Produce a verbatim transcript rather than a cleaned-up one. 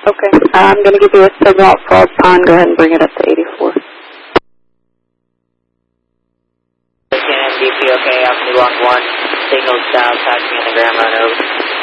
Okay. Uh, I'm going to give you a signal at Falls Pond. Go ahead and bring it up to eighty-four. Can M D P okay, Opti one one, signal south, touch me on the ground run over.